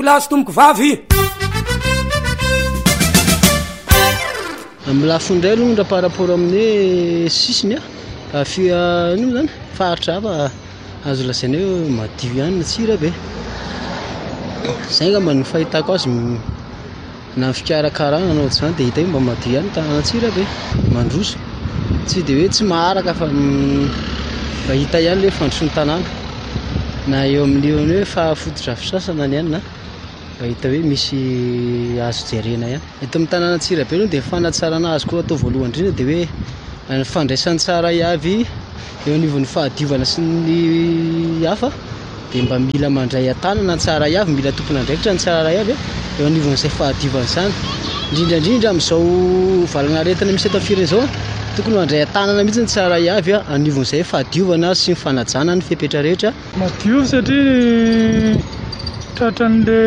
lahy sy tomboko vavy. Amin'ny lafindray aloha ndra par rapport amin'ny sisiny afia ino zany faritra hafa azo lasaina hoe madio ihany ny tsira be. Zay ngamba ny fahitako azy na fikarakarana anao zany dia hita hoe mba madio ihany tanàna tsira be mandroso, tsy dia hoe tsy maharaka fa mba hita ihany ilay fandrosoan'ny tanàna na eo amin'ny hoe fahafototra fisasana ny ihany na mba hita hoe misy azo jerena ihany. Eto amin'ny tanàna Antsirabe aloha dia fanatsarana azy koa atao voalohany indrindra dia hoe ny fandraisany tsara avy eo anivon'ny fahadiovana sy ny hafa dia mba mila mandray an-tanana ny tsara avy, mila tompona andraikitra ny tsara avy eo anivon'izay fahadiovana izany. Indrindrandrindra amin'izao valana aretina misy eto fireny izao tokony mandray an-tanana mihitsy ny tsara avy anivon'izay fahadiovana sy ny fanajana ny fepetra rehetra. Madio satria tratran'le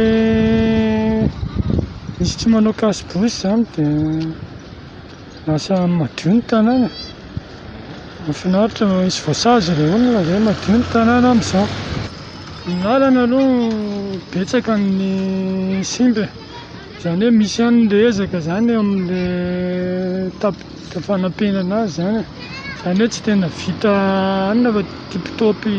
misy tsy manao kasibosy izany dia lasa madio ny tanàna. Mahafinaritra misy voasazy ilay olona izay madio ny tanàna amin'izao. Ny lalana aloha betsaka ny simba, izany hoe misy ihany ilay ezaka izany eo amin'ilay fanampenana azy izany. Izany hoe tsy tena vita anona fa tipitopy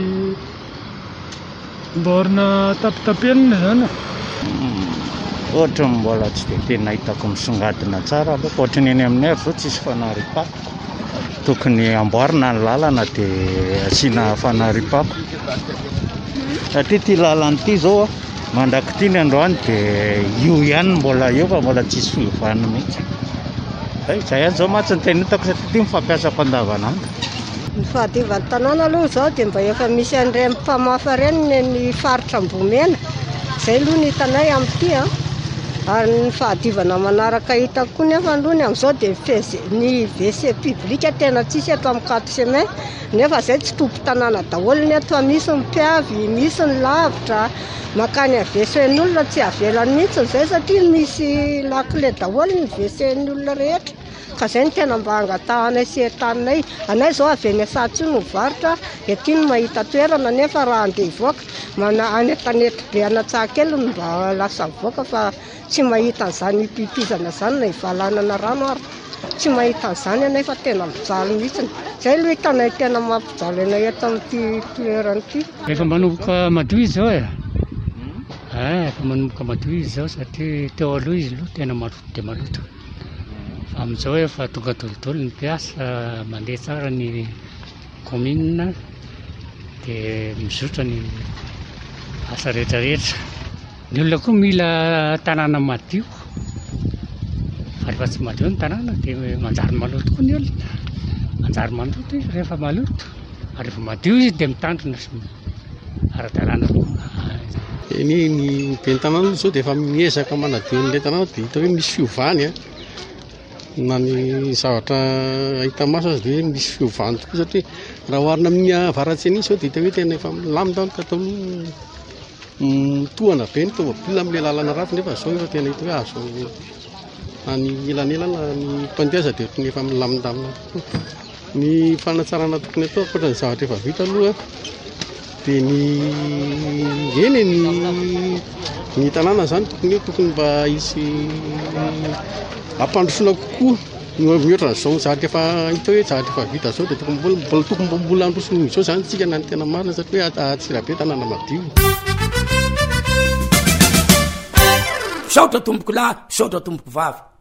mborina tapitapelina izany. Ohatra mbola tsy dia tena hitako misongadina tsara aloha fa ohatrany eny amin'ny zao tsisy fanariam-pako. Tokony amboarina ny lalana dia asiana fanariam-pako. Satria ity lalana ity zao mandraky ny androany dia io ihany mbola eo fa mbola tsisy fiovana mihitsy. Izay ihany zao matsy ny tena hitako satria ity mifampiasa andavanandro. Ny fahadiovan'ny tanàna aloha izao dia mba efa misy an'ireny mpamafa ireny ny faritra Ambomena. Izay aloha ny hitanay amin'ity ary ny fahadiovana manaraka hitako koa nefa aloha ny amin'izao dia ny WC public tena tsisy eto amin'ny 4 semaine nefa izay tsy tompo tanàna daholo ny eto, misy ny mpiavy, misy ny lavitra, makany WC-n'olona tsy avelany mihitsy izay satria misy lakile daholo ny WC-n'olona rehetra. Ka izay ny tena mba angatahanay sy entaninay. Anay izao avy eny Sahatsy no mivarotra, ety no mahita toerana nefa raha andeha hivoaka anetanety be Anatsahakely no mba lasa mivoaka fa tsy mahita an'izany pipizana izany na hivalanana rano ary tsy mahita an'izany anay fa tena mijaly mihitsy. Izay aloha hitanay tena mampijaly anay eto amin'ity toerana ity. Efa manomboka madio izy zao efa manomboka madio izy zao satria teo aloha izy aloha tena maloto dia maloto. Amin'izao efa tonga tolotolo ny mpiasa, mandeha tsara ny commune dia mizotra ny asa rehetrarehetra. Ny olona koa mila tanàna madio. Fa rehefa tsy madio ny tanàna dia manjary maloto koa ny olona. Manjary maloto izy rehefa maloto. Ary rehefa madio izy dia mitandrina sy ara-dalàna. Ny ben'ny tanàna izao dia efa miezaka manadio an'ilay tanàna dia hita hoe misy fiovany na ny zavatra ahita maso azy dia misy fiovany tokoa satria raha oharina amin'ny avaratsy izao dia hita hoe tena efa milamina ka atao mitohana be ny tômôbilina amin'ilay lalana ratsy nefa izao efa tena hita hoe azo ny elanelana ny mpandeha dia tena efa milamindamina tokoa. Ny fanatsarana tokony atao ankoatran'ny zavatra efa vita aloha dia ny tanàna izany tokony mba hisy ampandrosoana kokoa mihoatra n'izao zavatra efa hita hoe zavatra efa vita izao dia tokony mbola androsony izao izany tsika na ny tena marina satria hoe Antsirabe tanàna madio. Saotra tomboko lahy, saotra tomboko vavy.